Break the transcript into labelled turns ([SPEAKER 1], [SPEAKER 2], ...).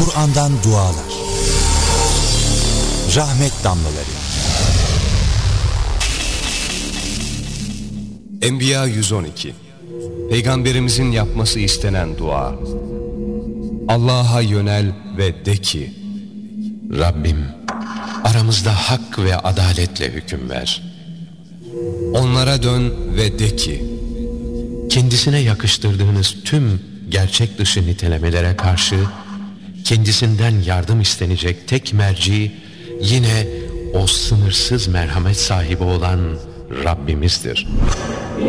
[SPEAKER 1] Kur'an'dan dualar. Rahmet damlaları.
[SPEAKER 2] Enbiya 112. Peygamberimizin yapması istenen dua. Allah'a yönel ve de ki:
[SPEAKER 3] Rabbim, aramızda hak ve adaletle hüküm ver.
[SPEAKER 2] Onlara dön ve de ki:
[SPEAKER 3] Kendisine yakıştırdığınız tüm gerçek dışı nitelemelere karşı kendisinden yardım istenecek tek merci yine o sınırsız merhamet sahibi olan Rabbimizdir.